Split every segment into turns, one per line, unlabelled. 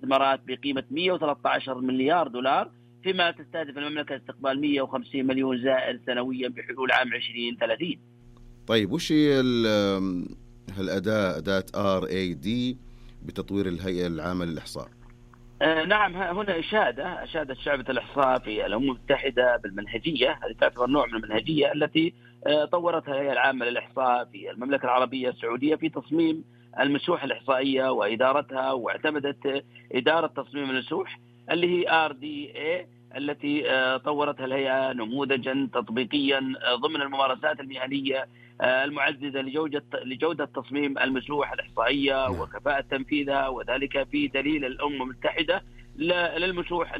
استثمارات بقيمة 113 مليار دولار، فيما تستهدف المملكة استقبال 150 مليون زائر سنويا بحلول عام 2030.
طيب وش هي أداة RAD بتطوير الهيئة العامة للإحصاء؟
نعم، هنا أشادت شعبة الإحصاء في الأمم المتحدة بالمنهجية، هذه تعتبر نوع من المنهجية التي طورتها الهيئة العامة للإحصاء في المملكة العربية السعودية في تصميم المسوح الإحصائية وإدارتها، واعتمدت إدارة تصميم المسوح اللي هي RDA التي طورتها الهيئة نموذجا تطبيقيا ضمن الممارسات المهنية المعززة لجودة تصميم المسوح الإحصائية وكفاءة تنفيذها، وذلك في دليل الأمم المتحدة للمسوح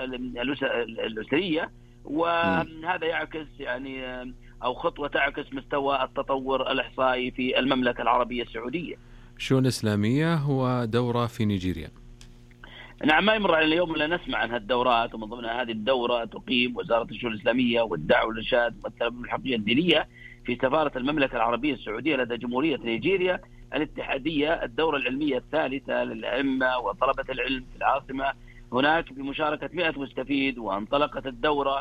الأسرية. وهذا يعكس أو خطوة تعكس مستوى التطور الإحصائي في المملكة العربية السعودية.
شؤون إسلامية ودورة في نيجيريا.
نعم، ما يمر على اليوم إلا نسمع عن هالدورات، ومن ضمنها هذه الدورة تقيم وزارة الشؤون الإسلامية والدعوة والإرشاد ممثلة بالحقية الدينية في سفارة المملكة العربية السعودية لدى جمهورية نيجيريا الاتحادية، الدورة العلمية الثالثة للأئمة وطلبة العلم في العاصمة هناك بمشاركة 100 مستفيد. وانطلقت الدورة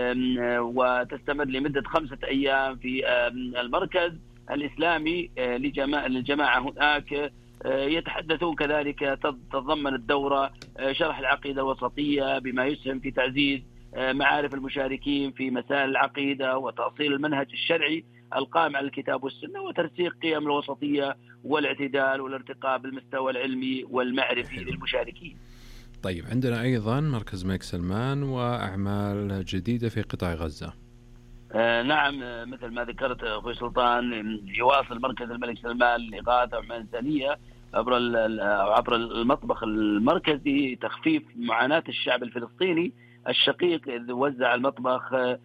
وتستمر لمدة 5 أيام في المركز الإسلامي للجماعة هناك. يتحدثون كذلك، تتضمن الدورة شرح العقيدة الوسطية بما يسهم في تعزيز معارف المشاركين في مسائل العقيدة وتأصيل المنهج الشرعي القائم على الكتاب والسنة، وترسيخ قيم الوسطية والاعتدال والارتقاء بالمستوى العلمي والمعرفي للمشاركين.
طيب عندنا أيضا مركز الملك سلمان وأعمال جديدة في قطاع غزة.
نعم، مثل ما ذكرت أخوي سلطان، يواصل مركز الملك سلمان الإغاثة وعمل إنسانية عبر المطبخ المركزي تخفيف معاناة الشعب الفلسطيني الشقيق، إذ وزع المطبخ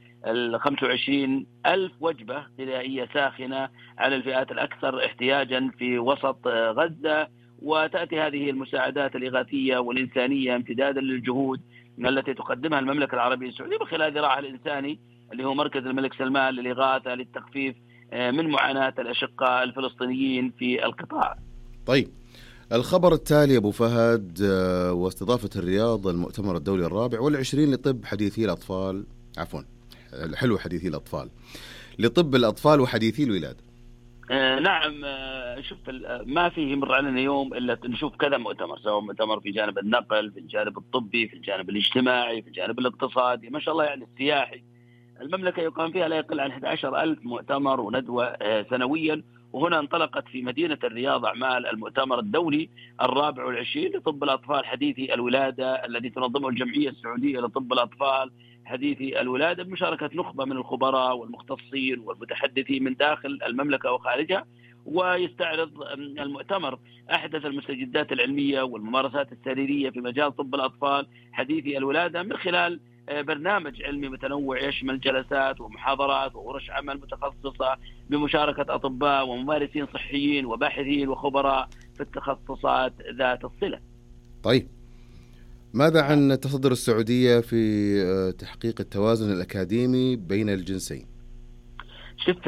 25 ألف وجبة غذائية ساخنة على الفئات الأكثر احتياجا في وسط غزة. وتأتي هذه المساعدات الإغاثية والإنسانية امتدادا للجهود التي تقدمها المملكة العربية السعودية من خلال ذراعها الإنساني اللي هو مركز الملك سلمان للإغاثة للتخفيف من معاناة الأشقاء الفلسطينيين في القطاع.
طيب الخبر التالي أبو فهد، واستضافة الرياض المؤتمر الدولي الرابع والعشرين لطب حديثي الأطفال، عفوا حلو حديثي الأطفال، لطب الأطفال وحديثي الولادة.
نعم، شوف ما فيه يمر علينا يوم إلا نشوف كذا مؤتمر، سواء مؤتمر في جانب النقل، في الجانب الطبي، في الجانب الاجتماعي، في الجانب الاقتصادي، ما شاء الله يعني السياحي. المملكة يقام فيها لا يقل عن 11,000 مؤتمر وندوة سنويا. وهنا انطلقت في مدينة الرياض أعمال المؤتمر الدولي 24 لطب الأطفال حديثي الولادة الذي تنظمه الجمعية السعودية لطب الأطفال حديثي الولادة بمشاركة نخبة من الخبراء والمختصين والمتحدثين من داخل المملكة وخارجها. ويستعرض المؤتمر أحدث المستجدات العلمية والممارسات السريرية في مجال طب الأطفال حديثي الولادة من خلال برنامج علمي متنوع يشمل جلسات ومحاضرات وورش عمل متخصصة بمشاركة أطباء وممارسين صحيين وباحثين وخبراء في التخصصات ذات الصلة.
طيب ماذا عن تصدر السعودية في تحقيق التوازن الأكاديمي بين الجنسين؟
شوف،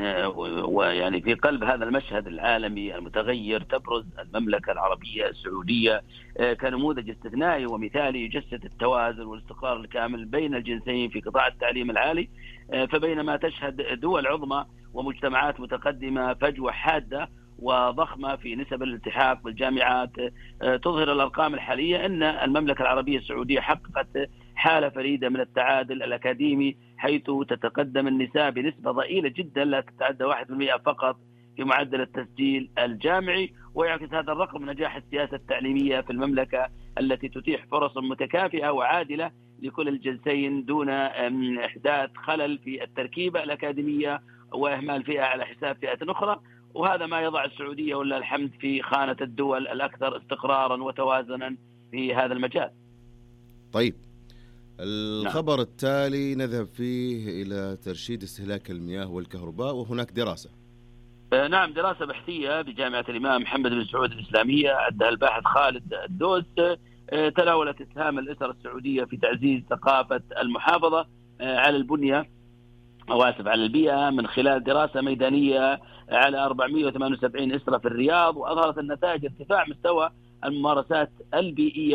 ويعني في قلب هذا المشهد العالمي المتغير تبرز المملكة العربية السعودية كنموذج استثنائي ومثالي يجسد التوازن والاستقرار الكامل بين الجنسين في قطاع التعليم العالي. فبينما تشهد دول عظمى ومجتمعات متقدمة فجوة حادة وضخمة في نسب الالتحاق بالجامعات، تظهر الأرقام الحالية أن المملكة العربية السعودية حققت حالة فريدة من التعادل الأكاديمي، حيث تتقدم النساء بنسبة ضئيلة جدا لا تتعدى 1% فقط في معدل التسجيل الجامعي. ويعكس هذا الرقم نجاح السياسة التعليمية في المملكة التي تتيح فرص متكافئة وعادلة لكل الجنسين دون إحداث خلل في التركيبة الأكاديمية وإهمال فئة على حساب فئة أخرى. وهذا ما يضع السعودية ولله الحمد في خانة الدول الأكثر استقرارا وتوازنا في هذا المجال.
طيب الخبر التالي نذهب فيه إلى ترشيد استهلاك المياه والكهرباء، وهناك دراسة.
نعم، دراسة بحثية بجامعة الإمام محمد بن سعود الإسلامية أدها الباحث خالد الدوس تناولت إسهام الأسر السعودية في تعزيز ثقافة المحافظة على البنية على البيئة من خلال دراسة ميدانية على 478 أسرة في الرياض، وأظهرت النتائج ارتفاع مستوى الممارسات البيئية